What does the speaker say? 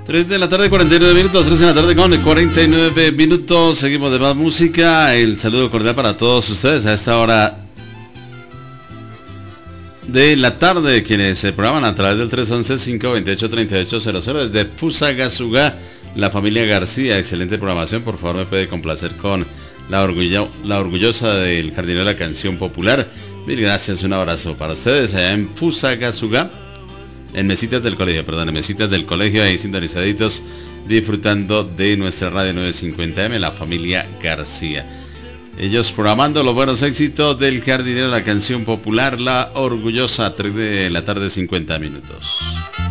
3 de la tarde, 49 minutos, 3 de la tarde con 49 minutos. Seguimos de más música. El saludo cordial para todos ustedes a esta hora de la tarde, quienes se programan a través del 311-528-3800 desde Fusagasugá, la familia García. Excelente programación. Por favor, me puede complacer con la orgullosa del Jardinero de la Canción Popular. Mil gracias, un abrazo para ustedes allá en Fusagasugá. En Mesitas del Colegio, ahí sintonizaditos, disfrutando de nuestra radio 950M, la familia García. Ellos programando los buenos éxitos del Jardinero de la Canción Popular, la orgullosa, 3 de la tarde, 50 minutos.